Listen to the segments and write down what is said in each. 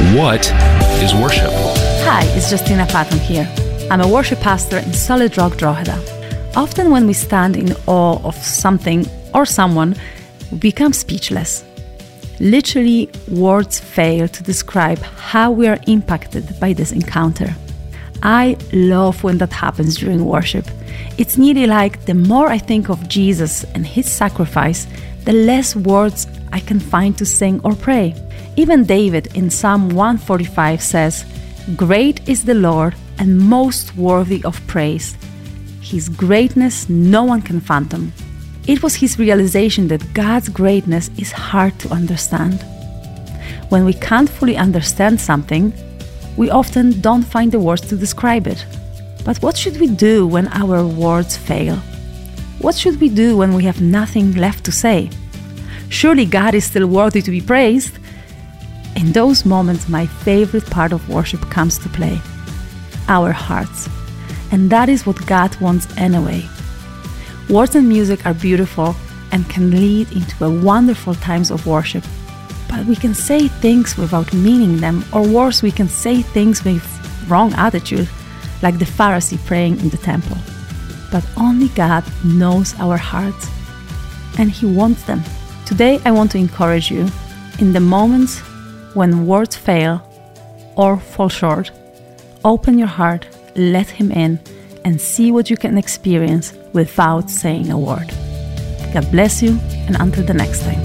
What is worship? Hi, it's Justina Patton here. I'm a worship pastor in Solid Rock, Drogheda. Often when we stand in awe of something or someone, we become speechless. Literally, words fail to describe how we are impacted by this encounter. I love when that happens during worship. It's nearly like the more I think of Jesus and his sacrifice, the less words I can find to sing or pray. Even David in Psalm 145 says, "Great is the Lord and most worthy of praise. His greatness no one can fathom." It was his realization that God's greatness is hard to understand. When we can't fully understand something, we often don't find the words to describe it. But what should we do when our words fail? What should we do when we have nothing left to say? Surely God is still worthy to be praised. In those moments, my favorite part of worship comes to play: our hearts. And that is what God wants anyway. Words and music are beautiful and can lead into a wonderful times of worship. But we can say things without meaning them, or worse, we can say things with wrong attitude, like the Pharisee praying in the temple. But only God knows our hearts, and He wants them. Today, I want to encourage you, in the moments when words fail or fall short, open your heart, let Him in, and see what you can experience without saying a word. God bless you, and until the next time.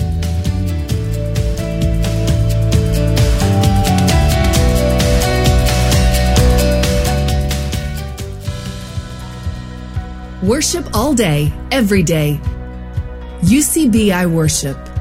Worship all day, every day. UCBI Worship.